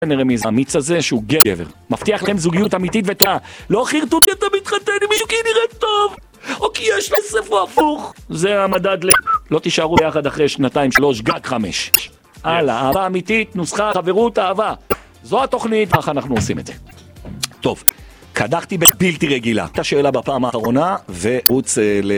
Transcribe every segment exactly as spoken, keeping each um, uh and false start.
נראה מי זה המיץ הזה שהוא גבר. מבטיח להם זוגיות אמיתית ותאה. לא חירטוט אתה מתחתן עם מישהו כי נראה טוב. או כי יש כסף או הפוך. זה המדד ל... לא תישארו ביחד אחרי שנתיים, שלוש, גג חמש. הלאה, אהבה אמיתית, נוסחה, חברות, אהבה. זו התוכנית, איך אנחנו עושים את זה. טוב, קדחתי בבלתי רגילה. את השאלה בפעם האחרונה, ועוץ ל...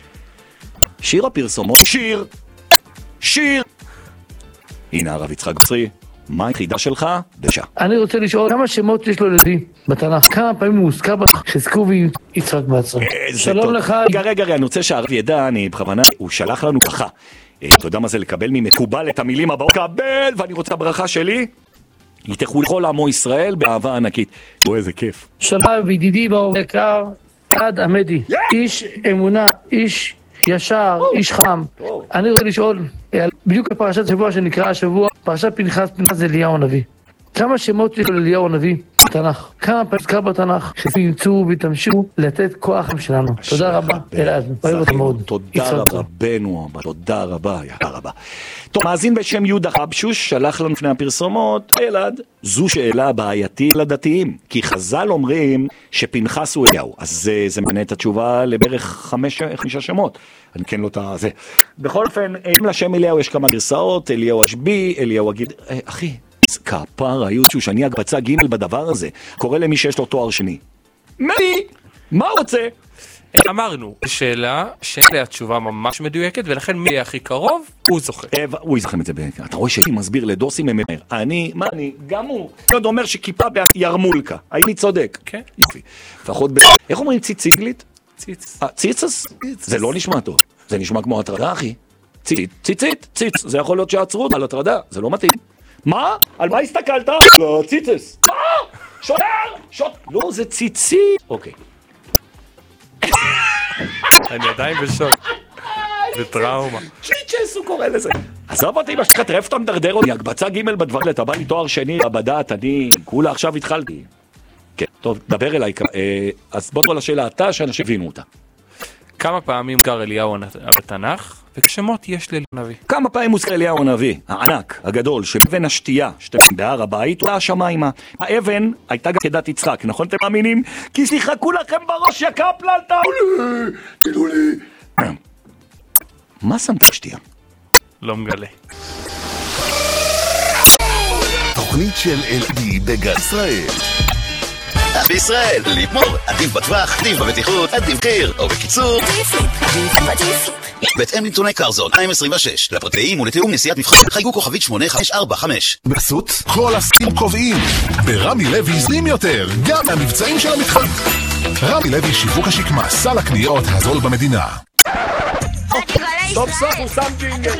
שיר הפרסומות. שיר! שיר! הנה הרב יצחק בצרי. מה היחידה שלך? דשה. אני רוצה לשאול כמה שמות יש לו ללוי בתנ"ך. כמה פעמים הוא הוזכר בחזקו ויצחק בצרי. שלום לך. רגע, רגע, רגע, אני רוצה שהרב ידע, אני בכוונה, הוא שלח לנו ככה. אתה יודע מה זה לקבל ממקובל את המילים הבאות? קבל, ואני רוצה ברכה שלי. יתכו לכל עמו ישראל באהבה ענקית. בוא, איזה כיף. שלום וידידי בעיקר, עד עמדי. איש אמונה, איש ישר, איש חם. אני רוצה לשאול, בדיוק הפרשת שבוע שנקרא השבוע, פרשת פנחס, פנחס אליהו הנביא. כמה שמות יש לאליהו הנביא בתנ"ך? כמה פעמים הוזכר בתנ"ך שימצאו ויתמשכו לתת כוח שלנו? תודה רבה, אלעד. אוהב אותם מאוד. תודה רבנו, תודה רבה, יקר רבה. טוב, מאזין בשם יהודה חבשוש שלח לנו לפני הפרסומות, אלעד, זו שאלה בעייתית לדתיים, כי חז"ל אומרים שפנחס הוא אליהו, אז זה מנה את התשובה לבערך חמישה שמות. אני כן לא את זה. בכל אופן, אם לשם אליהו יש כמה גרסאות, אליהו השבי, אליהו הגיד, אחי, כפר, היו שאני הקבצה ג' בדבר הזה, קורא למי שיש לו תואר שני. מי? מה הוא רוצה? אמרנו, שאלה שאלה התשובה ממש מדויקת, ולכן מי הכי קרוב, הוא זוכה. הוא יזכם את זה, אתה רואה שאני מסביר לדוסי ממר, אני, מה אני, גם הוא, עוד אומר שכיפה בירמולקה, הייתי צודק. כן. יופי. לפחות ב... איך אומרים ציצית אנגלית? ציץ. ציצס? זה לא נשמע טוב, זה נשמע כמו הטרדה, אחי. ציצית, ציצית, ציץ, זה יכול להיות שעצרו על הטרדה, זה לא מתאים. מה? על מה הסתכלת? לא, ציצס. מה? שוטר! שוט... לא, זה ציצי. אוקיי. אני עדיין בשוק. בטראומה. ציצס הוא קורא לזה. עזוב אותי, מה שתכף תרף אתה מדרדר אותי. הקבצה ג' בדבר, אתה בא לי תואר שני, בדת, אני כולה עכשיו התחלתי. כן, טוב, דבר אליי. אז בוא תראה לשאלה אתה, שאנשים הבינו אותה. כמה פעמים מוזכר אליהו בתנ"ך, וכשמות יש לאליהו הנביא? כמה פעמים מוזכר אליהו הנביא, הענק, הגדול, שבאבן השתייה, שאתם בהר הבית, עולה השמיימה. האבן הייתה גם כדת יצחק, נכון אתם מאמינים? כי שיחקו לכם בראש יקר פללתה. תדעו לי. מה שמת השתייה? לא מגלה. תוכנית של אלעדי בגלי ישראל. בישראל, ליפמור, עדיף בטווח, עדיף בבטיחות, עדיף קיר, או בקיצור בהתאם לנתוני קרזון אלפיים עשרים ושש, לפרטיים ולתיאום נסיעת מבחן חייגו כוכבית שמונה חמש ארבע חמש. בחסות כל הסים קובעים ברמי לוי זלים יותר, גם המבצעים של המתחם. רמי לוי שיווק השקמה, סל הקניות הזול במדינה. סוף סוף הוא שם ג'ינגל.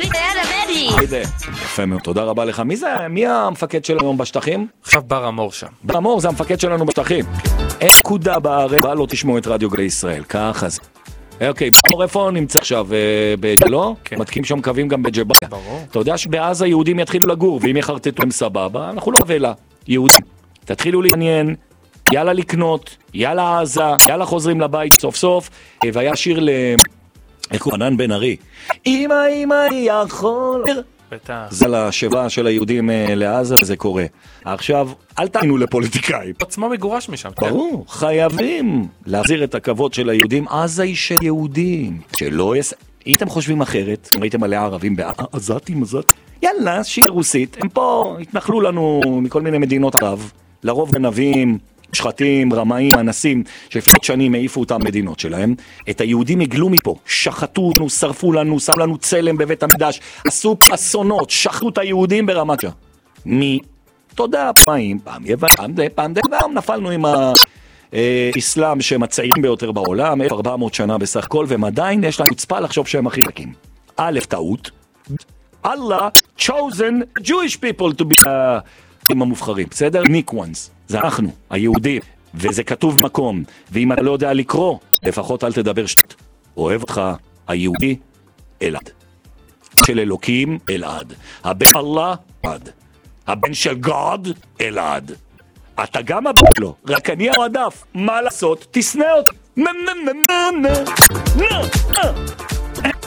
יפה מאוד, תודה רבה לך. מי זה? מי המפקד שלנו היום בשטחים? עכשיו בר אמור שם. בר אמור זה המפקד שלנו בשטחים. אין קודה בארץ, בא לא תשמעו את רדיו גלי ישראל, ככה זה. אוקיי, בר איפה נמצא עכשיו? בג'לו? מתקים שם קווים גם בג'באליה. ברור. אתה יודע שבאז היהודים יתחילו לגור, ואם יחרטטו הם סבבה, אנחנו לא אבלה. יהודים. תתחילו לעניין, יאללה לקנות, יאללה עזה, יאללה חוזרים לבית סוף סוף, והיה שיר ל... איך הוא? ענן בן ארי. אמא אמא יכול... זה לשבעה של היהודים לעזה, זה קורה. עכשיו, אל תעינו לפוליטיקאים. עצמו מגורש משם. ברור, חייבים להחזיר את הכבוד של היהודים. עזה היא של יהודים. שלא יס... אם אתם חושבים אחרת, ראיתם עליה ערבים בעזתים, עזתים. יאללה, שיר רוסית. הם פה התנחלו לנו מכל מיני מדינות ערב. לרוב גנבים, שחטים, רמאים, אנסים, שלפני שנים העיפו אותם מדינות שלהם. את היהודים הגלו מפה, שחטו לנו, שרפו לנו, שם לנו צלם בבית המקדש, עשו אסונות, שחטו את היהודים ברמת שעה. מי? תודה, פעמים, פעם יבן, פעם די, פעם די, פעם נפלנו עם האסלאם שהם הצעירים ביותר בעולם, אלף וארבע מאות שנה בסך הכל, והם עדיין יש לנו צפה לחשוב שהם הכי חכים. א', טעות. Allah chosen Jewish people to be עם המובחרים, בסדר? unique ones. זה אנחנו, היהודים, וזה כתוב במקום, ואם אתה לא יודע לקרוא, לפחות אל תדבר שטות. אוהב אותך, היהודי, אלעד. של אלוקים, אלעד. הבן אללה, אלעד. הבן של God, אלעד. אתה גם הבן לו, רק אני המועדף. מה לעשות? תסנה אותי. נה נה נה נה נה נה